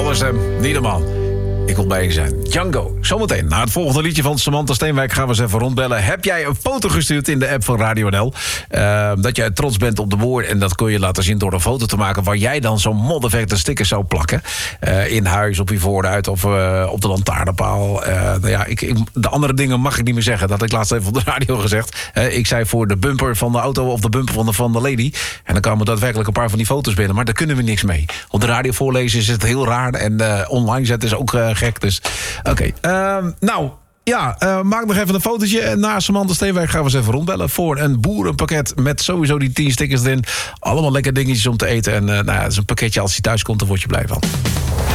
Zonder stem, niet normaal. Ik wil bij je zijn. Django. Zometeen, na het volgende liedje van Samantha Steenwijk gaan we eens even rondbellen. Heb jij een foto gestuurd in de app van Radio NL? Dat jij trots bent op de woorden. En dat kun je laten zien door een foto te maken waar jij dan zo'n mod-effect sticker zou plakken. In huis, op je voorruit of op de lantaarnpaal. De andere dingen mag ik niet meer zeggen. Dat had ik laatst even op de radio gezegd. Ik zei voor de bumper van de auto of de bumper van de lady. En dan kwamen daadwerkelijk een paar van die foto's binnen. Maar daar kunnen we niks mee. Op de radio voorlezen is het heel raar. En online zetten is ook gek. Dus oké. Maak nog even een fotootje. En na Samantha Steenwijk gaan we eens even rondbellen voor een boerenpakket met sowieso die 10 stickers erin. Allemaal lekker dingetjes om te eten. En dat is een pakketje als hij thuis komt, daar word je blij van.